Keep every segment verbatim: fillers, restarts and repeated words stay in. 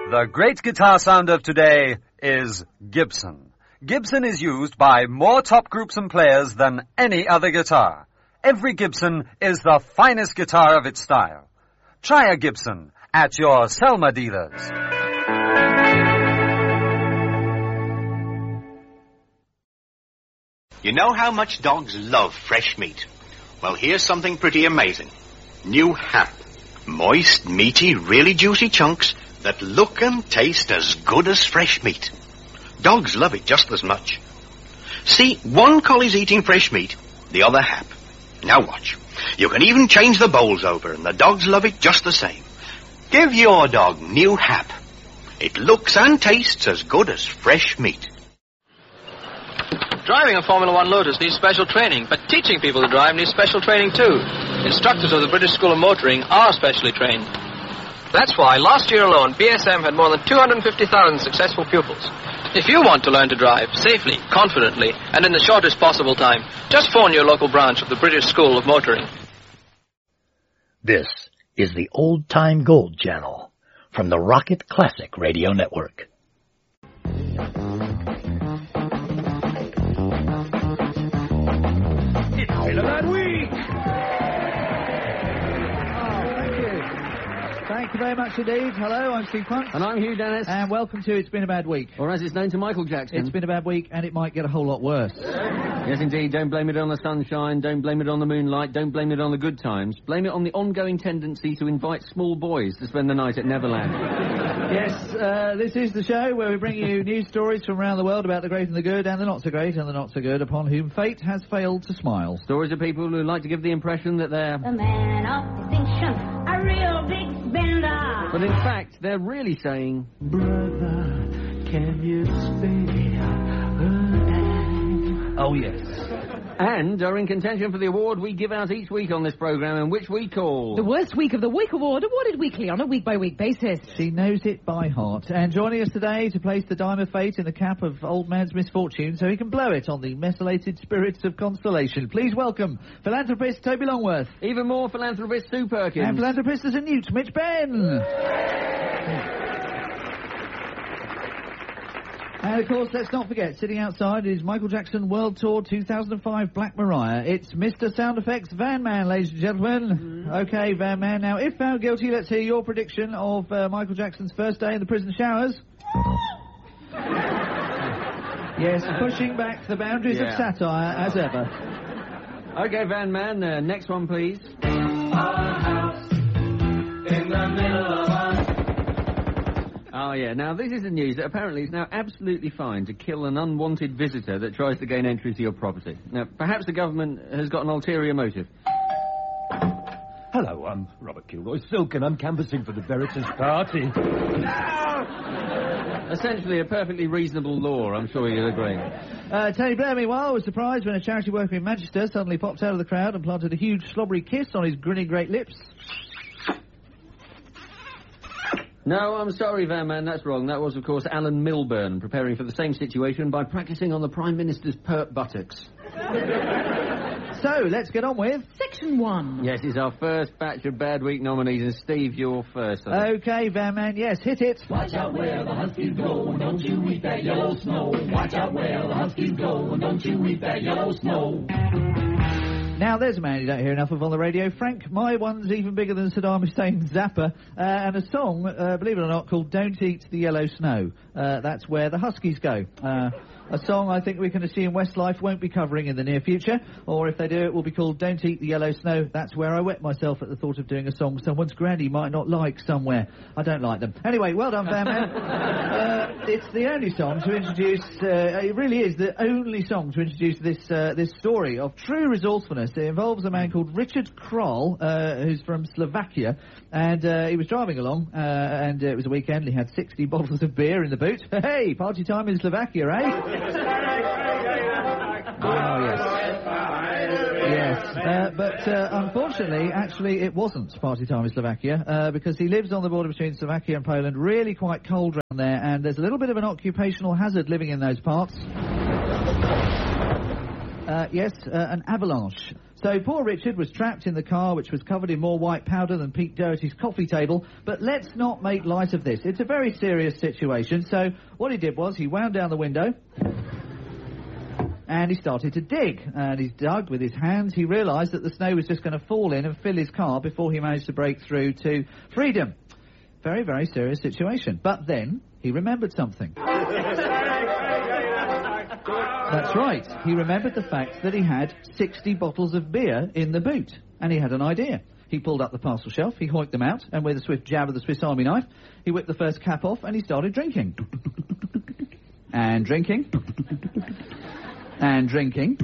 The great guitar sound of today is Gibson. Gibson is used by more top groups and players than any other guitar. Every Gibson is the finest guitar of its style. Try a Gibson at your Selma dealers. You know how much dogs love fresh meat? Well, here's something pretty amazing. New Hap. Moist, meaty, really juicy chunks that look and taste as good as fresh meat. Dogs love it just as much. See, one collie's eating fresh meat, the other Hap. Now watch. You can even change the bowls over, and the dogs love it just the same. Give your dog New Hap. It looks and tastes as good as fresh meat. Driving a Formula One Lotus needs special training, but teaching people to drive needs special training too. Instructors of the British School of Motoring are specially trained. That's why last year alone, B S M had more than two hundred fifty thousand successful pupils. If you want to learn to drive safely, confidently, and in the shortest possible time, just phone your local branch of the British School of Motoring. This is the Old Time Gold Channel from the Rocket Classic Radio Network. It's been a bad week! Thank you very much indeed. Hello, I'm Steve Punt. And I'm Hugh Dennis. And welcome to It's Been a Bad Week. Or as it's known to Michael Jackson. It's been a bad week, and it might get a whole lot worse. Yes, indeed. Don't blame it on the sunshine. Don't blame it on the moonlight. Don't blame it on the good times. Blame it on the ongoing tendency to invite small boys to spend the night at Neverland. Yes, uh, this is the show where we bring you news stories from around the world about the great and the good, and the not-so-great and the not-so-good, upon whom fate has failed to smile. Stories of people who like to give the impression that they're... a man of distinction, a real big spender. But in fact, they're really saying... Brother, can you spare? Oh, yes. And are in contention for the award we give out each week on this programme, and which we call... The Worst Week of the Week Award, awarded weekly on a week-by-week basis. She knows it by heart. And joining us today to place the dime of fate in the cap of old man's misfortune so he can blow it on the methylated spirits of constellation. Please welcome philanthropist Toby Longworth. Even more philanthropist Sue Perkins. And philanthropist as a newt, Mitch Ben. And, of course, let's not forget, sitting outside is Michael Jackson World Tour two thousand five Black Mariah. It's Mister Sound Effects Van Man, ladies and gentlemen. Mm. OK, Van Man. Now, if found guilty, let's hear your prediction of uh, Michael Jackson's first day in the prison showers. Yes, pushing back the boundaries yeah. of satire, as ever. OK, Van Man, uh, next one, please. Our house in the middle of us. Oh, yeah. Now, this is the news that apparently it's now absolutely fine to kill an unwanted visitor that tries to gain entry to your property. Now, perhaps the government has got an ulterior motive. Hello, I'm Robert Kilroy Silk, and I'm canvassing for the Veritas Party. Essentially a perfectly reasonable law, I'm sure you'll agree. Uh, Tony Blair, meanwhile, was surprised when a charity worker in Manchester suddenly popped out of the crowd and planted a huge slobbery kiss on his grinning great lips. No, I'm sorry, Van Man, that's wrong. That was, of course, Alan Milburn, preparing for the same situation by practising on the Prime Minister's pert buttocks. So, let's get on with... Section one. Yes, it's our first batch of Bad Week nominees, and Steve, you're first. OK, Van Man, yes, hit it. Watch out where the huskies go, and don't you eat that yellow snow. Watch out where the huskies go, and don't you eat that yellow snow. Now, there's a man you don't hear enough of on the radio. Frank, my one's even bigger than Saddam Hussein's Zappa. Uh, and a song, uh, believe it or not, called Don't Eat the Yellow Snow. Uh, that's where the Huskies go. Uh, a song I think we can assume Westlife won't be covering in the near future. Or if they do, it will be called Don't Eat the Yellow Snow. That's where I wet myself at the thought of doing a song someone's granny might not like somewhere. I don't like them. Anyway, well done, Van Man. uh, it's the only song to introduce... Uh, it really is the only song to introduce this uh, this story of true resourcefulness. It involves a man called Richard Kroll, uh, who's from Slovakia, and uh, he was driving along, uh, and uh, it was a weekend. He had sixty bottles of beer in the boot. Hey, party time in Slovakia, eh? Oh, yes. Yes, uh, but uh, unfortunately, actually, it wasn't party time in Slovakia, uh, because he lives on the border between Slovakia and Poland, really quite cold around there, and there's a little bit of an occupational hazard living in those parts. Uh, yes, uh, an avalanche. So poor Richard was trapped in the car, which was covered in more white powder than Pete Doherty's coffee table. But let's not make light of this. It's a very serious situation. So what he did was he wound down the window and he started to dig. And he dug with his hands. He realised that the snow was just going to fall in and fill his car before he managed to break through to freedom. Very, very serious situation. But then he remembered something. That's right. He remembered the fact that he had sixty bottles of beer in the boot. And he had an idea. He pulled up the parcel shelf, he hoiked them out, and with a swift jab of the Swiss Army knife, he whipped the first cap off and he started drinking. And drinking. And drinking.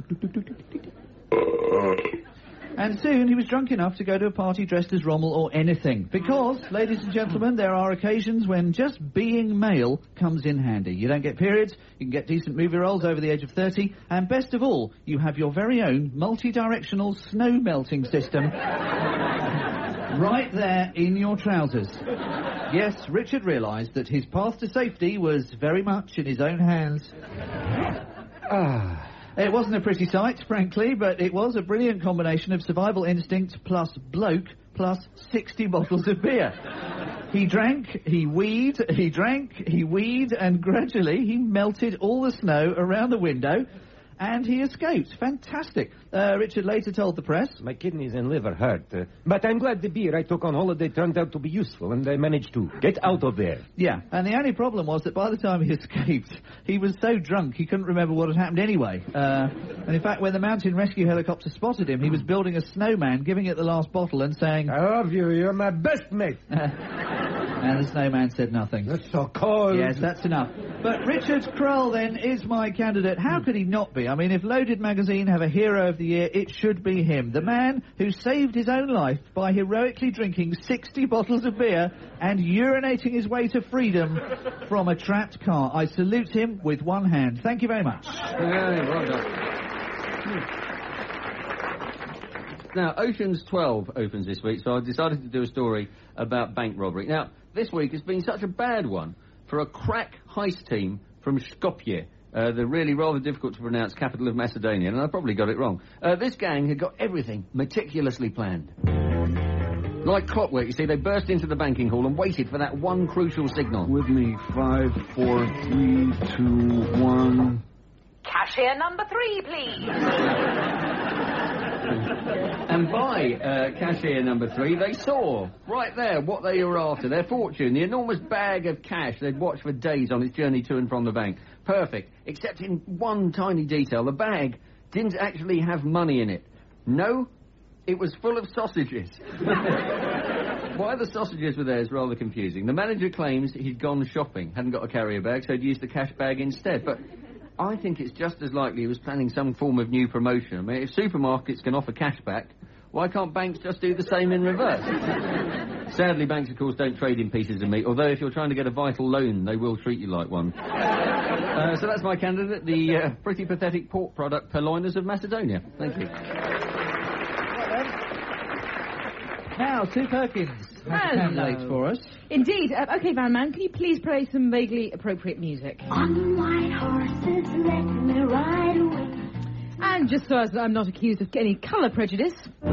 And soon he was drunk enough to go to a party dressed as Rommel or anything. Because, ladies and gentlemen, there are occasions when just being male comes in handy. You don't get periods, you can get decent movie roles over the age of thirty, and best of all, you have your very own multi-directional snow melting system right there in your trousers. Yes, Richard realised that his path to safety was very much in his own hands. Ah... It wasn't a pretty sight, frankly, but it was a brilliant combination of survival instinct plus bloke plus sixty bottles of beer. He drank, he weed, he drank, he weed, and gradually he melted all the snow around the window, and he escaped. Fantastic. Uh, Richard later told the press, "My kidneys and liver hurt, uh, but I'm glad the beer I took on holiday turned out to be useful, and I managed to get out of there." Yeah, and the only problem was that by the time he escaped, he was so drunk he couldn't remember what had happened anyway. Uh, and in fact, when the mountain rescue helicopter spotted him, he was building a snowman, giving it the last bottle and saying, "I love you, you're my best mate." And the snowman said nothing. "That's so cold." Yes, that's enough. But Richard Krull, then, is my candidate. How could he not be? I mean, if Loaded magazine have a hero of the year, it should be him. The man who saved his own life by heroically drinking sixty bottles of beer and urinating his way to freedom from a trapped car. I salute him with one hand. Thank you very much. Yeah, well done. Now, Ocean's twelve opens this week, so I decided to do a story about bank robbery. Now, this week has been such a bad one for a crack heist team from Skopje, uh, the really rather difficult to pronounce capital of Macedonia, and I probably got it wrong. Uh, this gang had got everything meticulously planned. Like clockwork, you see, they burst into the banking hall and waited for that one crucial signal. With me, five, four, three, two, one... Cashier number three, please. And by uh, cashier number three, they saw, right there, what they were after, their fortune, the enormous bag of cash they'd watched for days on its journey to and from the bank. Perfect, except in one tiny detail. The bag didn't actually have money in it. No, it was full of sausages. Why the sausages were there is rather confusing. The manager claims he'd gone shopping, hadn't got a carrier bag, so he'd used the cash bag instead, but I think it's just as likely he was planning some form of new promotion. I mean, if supermarkets can offer cash back, why can't banks just do the same in reverse? Sadly, banks, of course, don't trade in pieces of meat, although if you're trying to get a vital loan, they will treat you like one. Uh, so that's my candidate, the uh, pretty pathetic pork product purloiners of Macedonia. Thank you. Now, Sue Perkins has a candidate for us. Indeed. Uh, OK, Van Man, can you please play some vaguely appropriate music? On white horses, let me ride away. And just so as I'm not accused of any colour prejudice...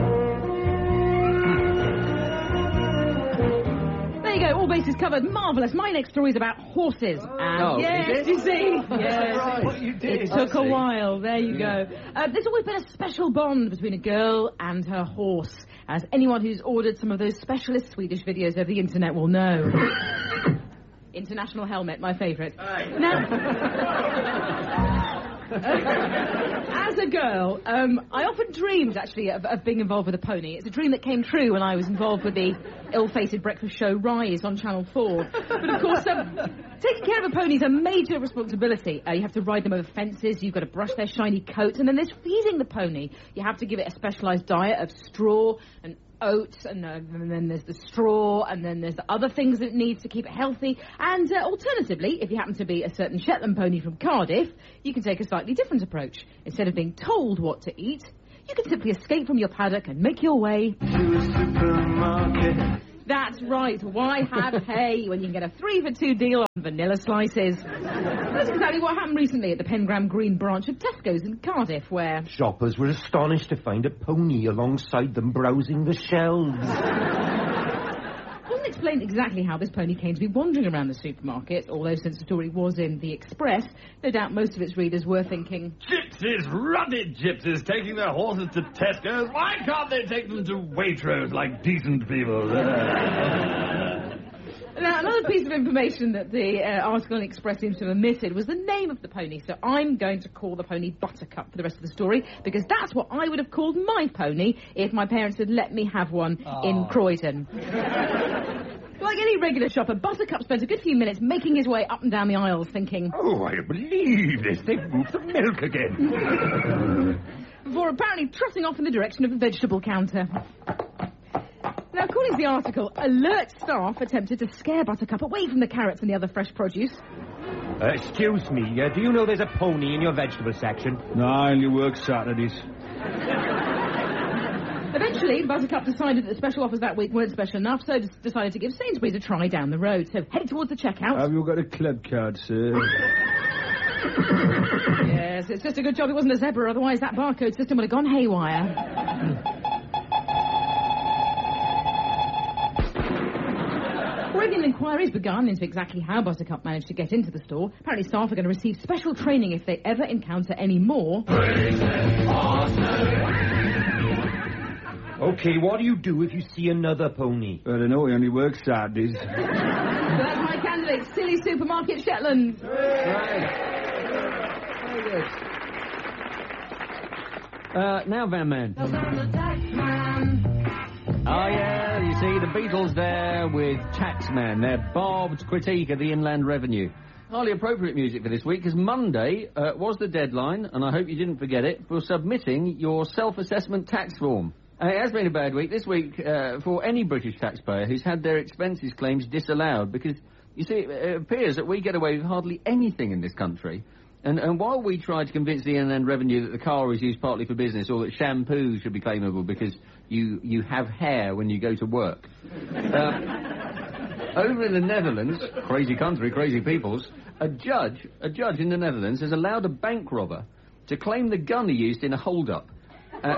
There you go, all bases covered. Marvellous. My next story is about horses. And oh, yes, you see. Yes. Right. What you did. It took a while. There you go. Uh, there's always been a special bond between a girl and her horse, as anyone who's ordered some of those specialist Swedish videos over the internet will know. International Helmet, my favourite. Now, as a girl, um, I often dreamed, actually, of, of being involved with a pony. It's a dream that came true when I was involved with the ill-fated breakfast show Rise on Channel four. But, of course, um, taking care of a pony is a major responsibility. Uh, you have to ride them over fences, you've got to brush their shiny coats, and then there's feeding the pony. You have to give it a specialised diet of straw and oats, and, uh, and then there's the straw, and then there's the other things that it needs to keep it healthy. And uh, alternatively, if you happen to be a certain Shetland pony from Cardiff, you can take a slightly different approach. Instead of being told what to eat, you can simply escape from your paddock and make your way to a supermarket. That's right. Why have hay when you can get a three for two deal on vanilla slices? That's exactly what happened recently at the Pengram Green branch of Tesco's in Cardiff, where Shoppers were astonished to find a pony alongside them browsing the shelves. it wasn't explained exactly how this pony came to be wandering around the supermarket, although since the story was in The Express, no doubt most of its readers were thinking, Gypsies, ruddy gypsies, taking their horses to Tesco's. Why can't they take them to Waitrose like decent people? Now, another piece of information that the uh, article in Express seems to have omitted was the name of the pony, so I'm going to call the pony Buttercup for the rest of the story, because that's what I would have called my pony if my parents had let me have one oh. in Croydon. Like any regular shopper, Buttercup spent a good few minutes making his way up and down the aisles thinking, Oh, I believe this. They've moved the milk again. before apparently trotting off in the direction of the vegetable counter. Now, according to the article, alert staff attempted to scare Buttercup away from the carrots and the other fresh produce. Uh, excuse me, uh, do you know there's a pony in your vegetable section? No, I only work Saturdays. Eventually, Buttercup decided that special offers that week weren't special enough, so d- decided to give Sainsbury's a try down the road. So, headed towards the checkout. Have you got a club card, sir? Yes, it's just a good job it wasn't a zebra, otherwise that barcode system would have gone haywire. Already an inquiry has begun into exactly how Buttercup managed to get into the store. Apparently staff are going to receive special training if they ever encounter any more. Okay, what do you do if you see another pony? I don't know, he only works Saturdays. So that's my candidate, Silly Supermarket Shetland. Uh, now, Van Man. Oh, yeah, you see, the Beatles there with Taxman, their barbed critique of the Inland Revenue. Highly appropriate music for this week, because Monday uh, was the deadline, and I hope you didn't forget it, for submitting your self-assessment tax form. Uh, it has been a bad week this week uh, for any British taxpayer who's had their expenses claims disallowed, because, you see, it appears that we get away with hardly anything in this country. And, and while we try to convince the Inland Revenue that the car is used partly for business, or that shampoo should be claimable because you, you have hair when you go to work, uh, over in the Netherlands, crazy country, crazy peoples, a judge, a judge in the Netherlands has allowed a bank robber to claim the gun he used in a hold-up uh,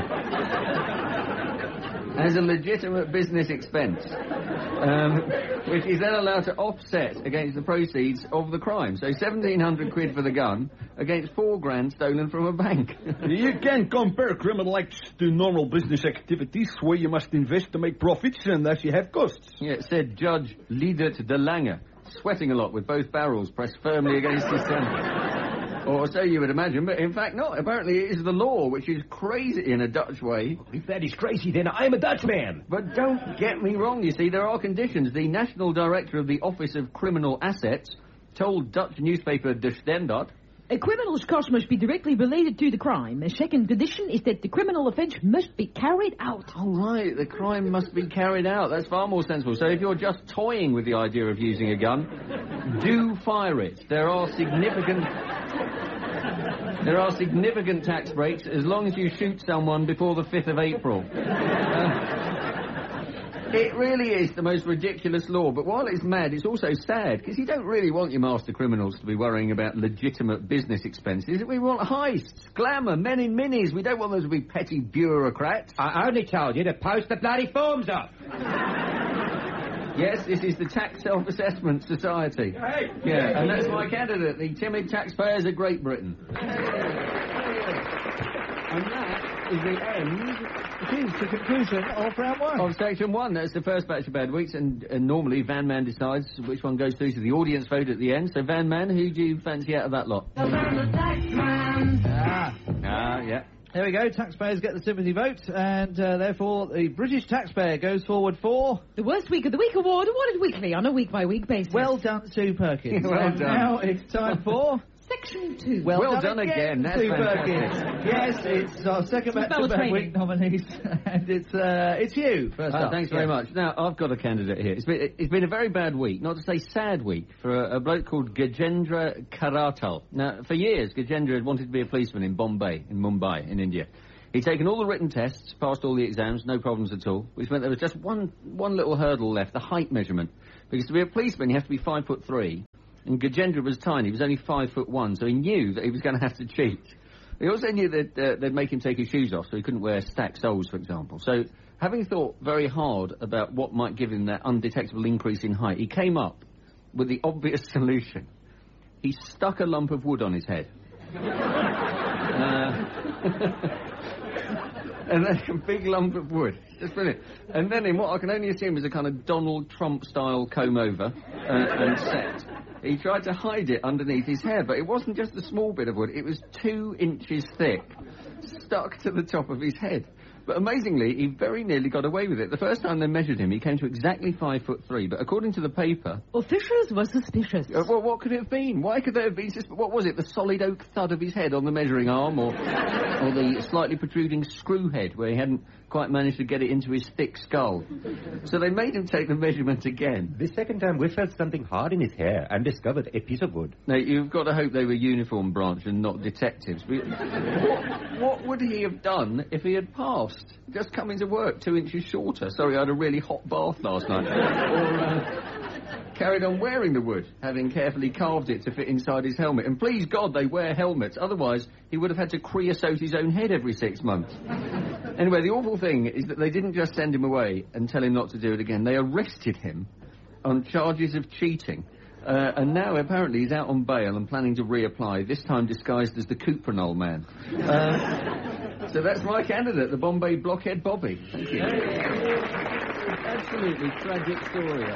as a legitimate business expense, um, which is then allowed to offset against the proceeds of the crime. So seventeen hundred quid for the gun against four grand stolen from a bank. You can't compare criminal acts to normal business activities where you must invest to make profits and thus you have costs. Yeah, said Judge Liedert de Lange, sweating a lot with both barrels pressed firmly against his temple. Or so you would imagine, but in fact not. Apparently it is the law, which is crazy in a Dutch way. If that is crazy, then I'm a Dutchman. But don't get me wrong, you see, there are conditions. The National Director of the Office of Criminal Assets told Dutch newspaper De Standaard, a criminal's cost must be directly related to the crime. A second condition is that the criminal offence must be carried out. Oh, right, the crime must be carried out. That's far more sensible. So if you're just toying with the idea of using a gun, do fire it. There are significant... There are significant tax breaks as long as you shoot someone before the fifth of April. Uh, it really is the most ridiculous law, but while it's mad, it's also sad, because you don't really want your master criminals to be worrying about legitimate business expenses. We want heists, glamour, men in minis. We don't want them to be petty bureaucrats. I only told you to post the bloody forms up. Yes, this is the Tax Self-Assessment Society. Hey. Yeah, and that's my candidate, the timid taxpayers of Great Britain. And that is the end... It is the conclusion of round one. Of section one. That's the first batch of bad weeks, and, and normally Van Man decides which one goes through to the audience vote at the end. So, Van Man, who do you fancy out of that lot? Ah. Ah, yeah. There we go, taxpayers get the sympathy vote, and uh, therefore the British taxpayer goes forward for... The Worst Week of the Week award, awarded weekly on a week-by-week basis. Well done, Sue Perkins. Well and done. Now it's time for... Section two. Well, Well done, done again, that's Sue fantastic. Perkins. Yes, it's our second batch Spell of the Bad training. Week nominees, and it's uh, it's you, first Uh, up. thanks very Yes. much. Now, I've got a candidate here. It's been, it's been a very bad week, not to say sad week, for a, a bloke called Gajendra Karatal. Now, for years, Gajendra had wanted to be a policeman in Bombay, in Mumbai, in India. He'd taken all the written tests, passed all the exams, no problems at all, which meant there was just one one little hurdle left, the height measurement. Because to be a policeman, you have to be five foot three, and Gajendra was tiny, he was only five foot one, so he knew that he was going to have to cheat. He also knew that uh, they'd make him take his shoes off, so he couldn't wear stacked soles, for example. So, having thought very hard about what might give him that undetectable increase in height, he came up with the obvious solution. He stuck a lump of wood on his head. uh, and then a big lump of wood. Just brilliant. And then in what I can only assume is a kind of Donald Trump-style comb-over uh, and set. He tried to hide it underneath his hair, but it wasn't just a small bit of wood, it was two inches thick, stuck to the top of his head. But amazingly, he very nearly got away with it. The first time they measured him, he came to exactly five foot three, but according to the paper... Officials were suspicious. Uh, well, what could it have been? Why could there have been... Sus- what was it, the solid oak thud of his head on the measuring arm, or, or the slightly protruding screw head, where he hadn't quite managed to get it into his thick skull? So they made him take the measurement again. The second time we felt something hard in his hair and discovered a piece of wood. Now, you've got to hope they were uniform branch and not detectives. But what, what would he have done if he had passed? Just come into work two inches shorter. Sorry, I had a really hot bath last night. or uh, carried on wearing the wood, having carefully carved it to fit inside his helmet. And please God they wear helmets, otherwise he would have had to creosote his own head every six months. Anyway, the awful thing is that they didn't just send him away and tell him not to do it again. They arrested him on charges of cheating. Uh, and now, apparently, he's out on bail and planning to reapply, this time disguised as the Cuprinol man. Uh, so that's my candidate, the Bombay blockhead Bobby. Thank you. Absolutely tragic story.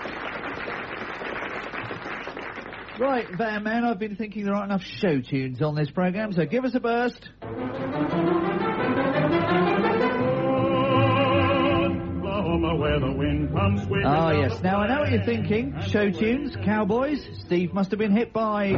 Right, Van Man, I've been thinking there aren't enough show tunes on this programme, so give us a burst. Where the wind comes sweeping. Ah, yes. Now, I know what you're thinking. Show tunes, cowboys. Steve must have been hit by...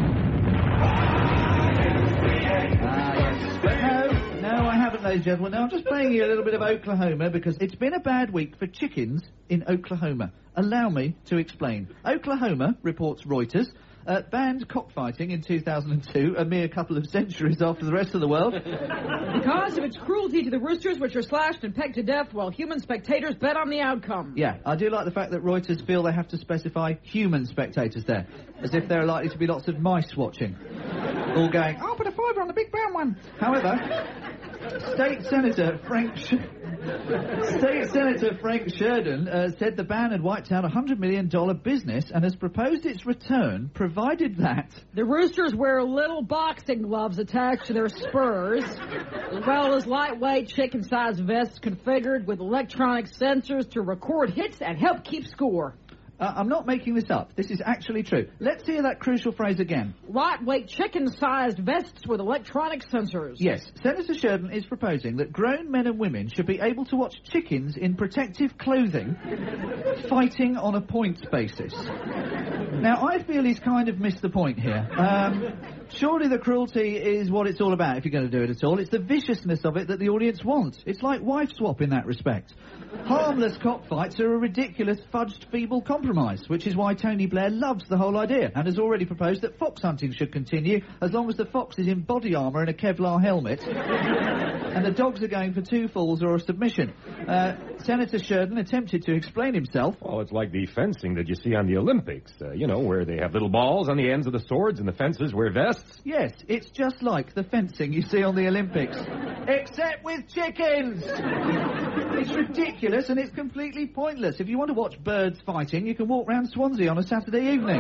Ah, yes. But no, no, I haven't, ladies and gentlemen. Now, I'm just playing you a little bit of Oklahoma because it's been a bad week for chickens in Oklahoma. Allow me to explain. Oklahoma, reports Reuters, Uh, banned cockfighting in two thousand two, a mere couple of centuries after the rest of the world. Because of its cruelty to the roosters, which are slashed and pegged to death while human spectators bet on the outcome. Yeah, I do like the fact that Reuters feel they have to specify human spectators there, as if there are likely to be lots of mice watching. All going, I'll put a fiver on the big brown one. However, State Senator Frank... Sh- State Senator Frank Sheridan uh, said the ban had wiped out a one hundred million dollars business and has proposed its return, provided that... The roosters wear little boxing gloves attached to their spurs, as well as lightweight chicken-sized vests configured with electronic sensors to record hits and help keep score. Uh, I'm not making this up. This is actually true. Let's hear that crucial phrase again. Lightweight chicken-sized vests with electronic sensors. Yes. Senator Sheridan is proposing that grown men and women should be able to watch chickens in protective clothing fighting on a points basis. Now, I feel he's kind of missed the point here. Um, surely the cruelty is what it's all about, if you're going to do it at all. It's the viciousness of it that the audience wants. It's like wife swap in that respect. Harmless cockfights are a ridiculous, fudged, feeble compromise, which is why Tony Blair loves the whole idea and has already proposed that fox hunting should continue as long as the fox is in body armour and a Kevlar helmet and the dogs are going for two falls or a submission. Uh, Senator Sheridan attempted to explain himself. Oh, it's like the fencing that you see on the Olympics, uh, you know, where they have little balls on the ends of the swords and the fences wear vests. Yes, it's just like the fencing you see on the Olympics, except with chickens. It's ridiculous and it's completely pointless. If you want to watch birds fighting, you can walk round Swansea on a Saturday evening.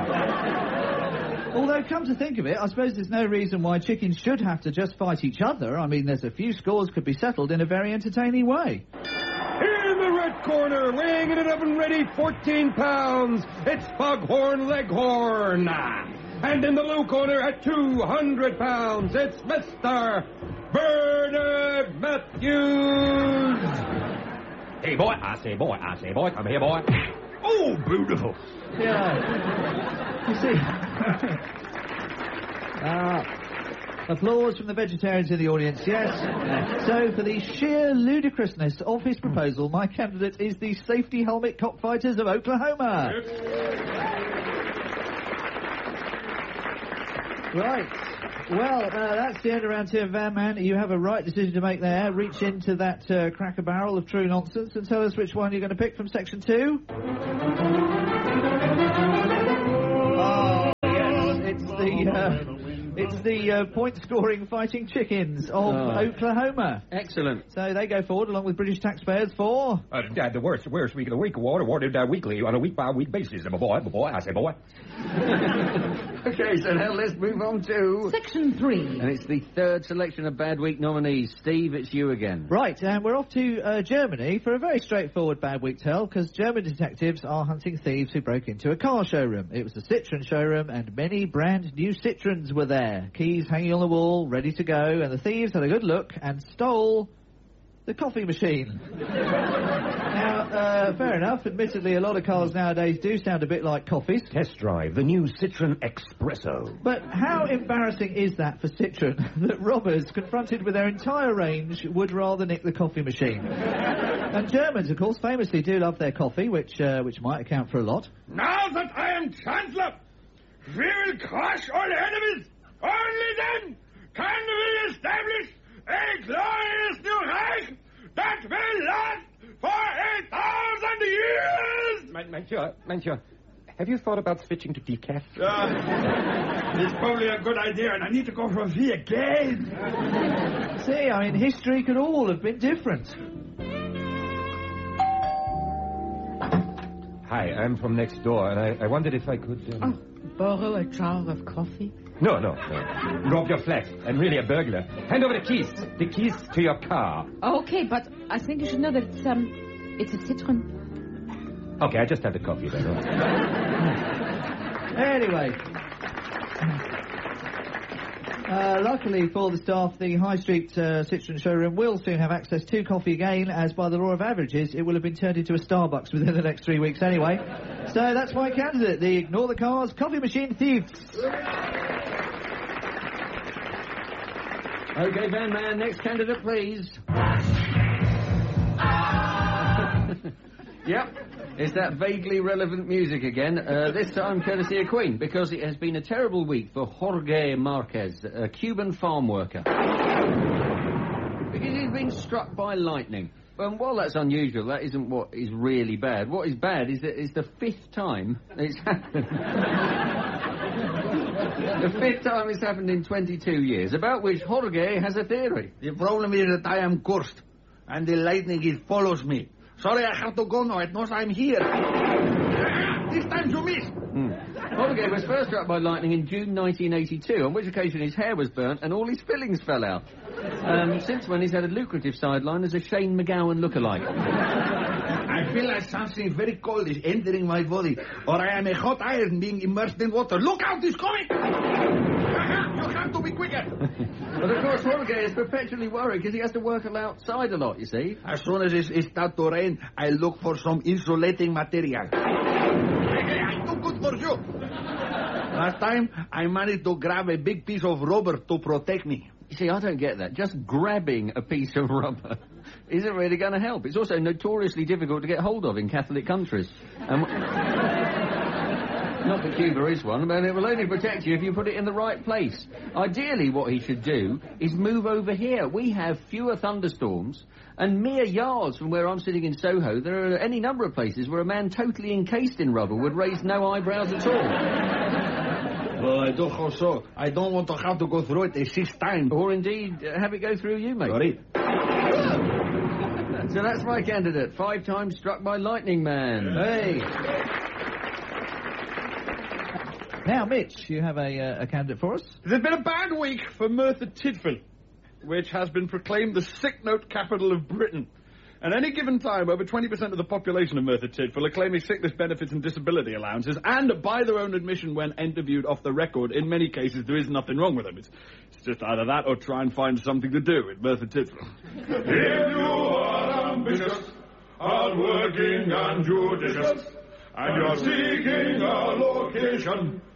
Although, come to think of it, I suppose there's no reason why chickens should have to just fight each other. I mean, there's a few scores could be settled in a very entertaining way. In the red corner, weighing in an oven ready fourteen pounds, it's Foghorn Leghorn. And in the blue corner at two hundred pounds, it's Mister Bernard Matthews. Hey, boy, I say, boy, I say, boy, come here, boy. Oh, beautiful. Yeah. You see... Ah... Applause from the vegetarians in the audience, yes. So, for the sheer ludicrousness of his proposal, my candidate is the Safety Helmet Cockfighters of Oklahoma. Right. Well, uh, that's the end of round two of Van Man. You have a right decision to make there. Reach into that uh, cracker barrel of true nonsense and tell us which one you're going to pick from section two. Oh, yes, it's the... Uh, It's the uh, point-scoring Fighting Chickens of Oh. Oklahoma. Excellent. So they go forward along with British taxpayers for... Uh, Dad, the worst, worst week of the week award awarded uh, weekly on a week-by-week basis. My boy, my boy, I say boy. Okay, so now let's move on to... Section three. And it's the third selection of Bad Week nominees. Steve, it's you again. Right, and we're off to uh, Germany for a very straightforward Bad Week tale, because German detectives are hunting thieves who broke into a car showroom. It was a Citroen showroom, and many brand new Citroens were there. Keys hanging on the wall, ready to go, and the thieves had a good look and stole the coffee machine. Now, uh, fair enough, admittedly a lot of cars nowadays do sound a bit like coffees. Test drive the new Citroen Espresso. But how embarrassing is that for Citroen, that robbers, confronted with their entire range, would rather nick the coffee machine? And Germans, of course, famously do love their coffee, which, uh, which might account for a lot. Now that I am Chancellor, we will crush all enemies. Only then can we establish a glorious new Reich that will last for a thousand years! Man, Monsieur, Monsieur, have you thought about switching to decaf? Uh, it's probably a good idea, and I need to go for a V again. See, I mean, history could all have been different. Hi, I'm from next door, and I, I wondered if I could... Um... Oh, borrow a jar of coffee? No, no, no. Rob your flat. I'm really a burglar. Hand over the keys. The keys to your car. Okay, but I think you should know that it's, um, it's a Citroen. Okay, I just have the coffee then. Anyway. Uh, luckily for the staff, the High Street uh, Citroen showroom will soon have access to coffee again, as by the law of averages, it will have been turned into a Starbucks within the next three weeks anyway. So that's my candidate, the Ignore the Cars Coffee Machine Thieves. Okay, Van Man, next candidate, please. Yep, it's that vaguely relevant music again, uh, this time courtesy of Queen, because it has been a terrible week for Jorge Marquez, a Cuban farm worker. Because he's been struck by lightning. And while that's unusual, that isn't what is really bad. What is bad is that it's the fifth time it's happened. The fifth time it's happened in twenty-two years, about which Jorge has a theory. The problem is that I am cursed, and the lightning, it follows me. Sorry, I have to go now. It knows I'm here. This time you miss. Mm. Jorge was first struck by lightning in June nineteen eighty-two, on which occasion his hair was burnt and all his fillings fell out. Um, since when he's had a lucrative sideline as a Shane McGowan lookalike. I feel like something very cold is entering my body, or I am a hot iron being immersed in water. Look out, he's coming! You have to be quicker. But of course, Jorge is perpetually worried because he has to work outside a lot, you see. As soon as it, it starts to rain, I look for some insulating material. I'm too good for you. Last time, I managed to grab a big piece of rubber to protect me. You see, I don't get that. Just grabbing a piece of rubber isn't really going to help. It's also notoriously difficult to get hold of in Catholic countries. Um, not that Cuba is one, but it will only protect you if you put it in the right place. Ideally, what he should do is move over here. We have fewer thunderstorms, and mere yards from where I'm sitting in Soho, there are any number of places where a man totally encased in rubber would raise no eyebrows at all. Well, I don't hope so. I don't want to have to go through it a sixth time. Or indeed, uh, have it go through you, mate. Sorry. So that's my candidate, five times struck by lightning man. Hey. Now, Mitch, you have a, uh, a candidate for us? There's been a bad week for Merthyr Tydfil, which has been proclaimed the sick note capital of Britain. At any given time, over twenty percent of the population of Merthyr Tydfil are claiming sickness benefits and disability allowances, and by their own admission when interviewed off the record, in many cases there is nothing wrong with them. It's, it's just either that or try and find something to do with Merthyr Tydfil. If you are ambitious, hard-working and judicious, and you're seeking a location